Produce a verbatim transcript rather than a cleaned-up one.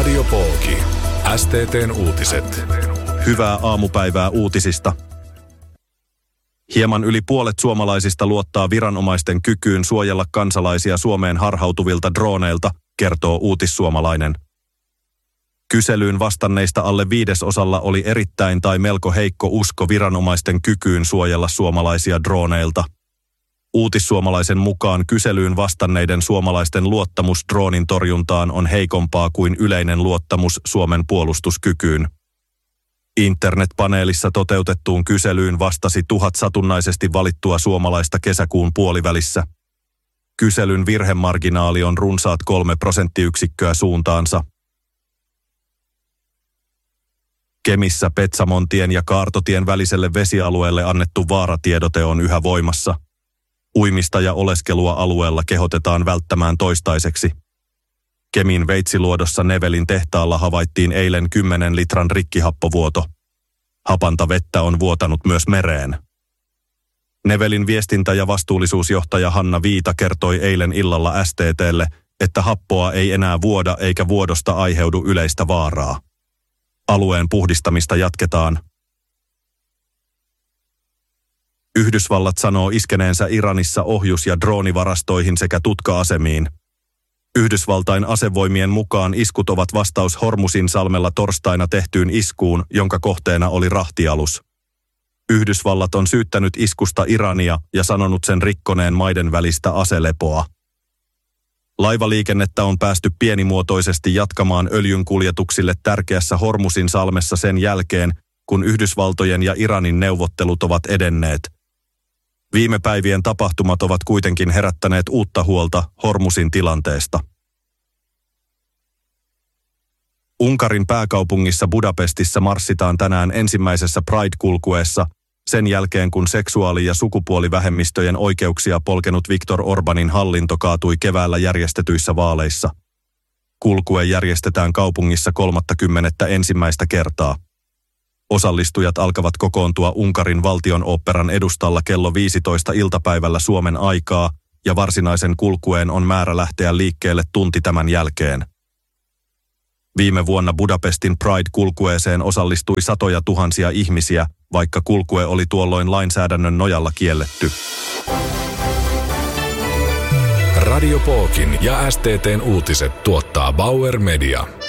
Radio Pooki. S T T:n uutiset. Hyvää aamupäivää uutisista. Hieman yli puolet suomalaisista luottaa viranomaisten kykyyn suojella kansalaisia Suomeen harhautuvilta drooneilta, kertoo Uutissuomalainen. Kyselyyn vastanneista alle viidesosalla oli erittäin tai melko heikko usko viranomaisten kykyyn suojella suomalaisia drooneilta. Uutissuomalaisen mukaan kyselyyn vastanneiden suomalaisten luottamus droonin torjuntaan on heikompaa kuin yleinen luottamus Suomen puolustuskykyyn. Internetpaneelissa toteutettuun kyselyyn vastasi tuhat satunnaisesti valittua suomalaista kesäkuun puolivälissä. Kyselyn virhemarginaali on runsaat kolme prosenttiyksikköä suuntaansa. Kemissä Petsamontien ja Kaartotien väliselle vesialueelle annettu vaaratiedote on yhä voimassa. Uimista ja oleskelua alueella kehotetaan välttämään toistaiseksi. Kemin Veitsiluodossa Nevelin tehtaalla havaittiin eilen kymmenen litran rikkihappovuoto. Hapanta vettä on vuotanut myös mereen. Nevelin viestintä- ja vastuullisuusjohtaja Hanna Viita kertoi eilen illalla S T T:lle, että happoa ei enää vuoda eikä vuodosta aiheudu yleistä vaaraa. Alueen puhdistamista jatketaan. Yhdysvallat sanoo iskeneensä Iranissa ohjus- ja droonivarastoihin sekä tutka-asemiin. Yhdysvaltain asevoimien mukaan iskut ovat vastaus Hormuzin salmella torstaina tehtyyn iskuun, jonka kohteena oli rahtialus. Yhdysvallat on syyttänyt iskusta Irania ja sanonut sen rikkoneen maiden välistä aselepoa. Laivaliikennettä on päästy pienimuotoisesti jatkamaan öljynkuljetuksille tärkeässä Hormuzin salmessa sen jälkeen, kun Yhdysvaltojen ja Iranin neuvottelut ovat edenneet. Viime päivien tapahtumat ovat kuitenkin herättäneet uutta huolta Hormuzin tilanteesta. Unkarin pääkaupungissa Budapestissa marssitaan tänään ensimmäisessä Pride-kulkueessa sen jälkeen, kun seksuaali- ja sukupuolivähemmistöjen oikeuksia polkenut Viktor Orbanin hallinto kaatui keväällä järjestetyissä vaaleissa. Kulkue järjestetään kaupungissa kolmaskymmenes ensimmäistä kertaa. Osallistujat alkavat kokoontua Unkarin valtionoopperan edustalla kello viisitoista iltapäivällä Suomen aikaa, ja varsinaisen kulkueen on määrä lähteä liikkeelle tunti tämän jälkeen. Viime vuonna Budapestin Pride-kulkueeseen osallistui satoja tuhansia ihmisiä, vaikka kulkue oli tuolloin lainsäädännön nojalla kielletty. Radio Pookin ja S T T:n uutiset tuottaa Bauer Media.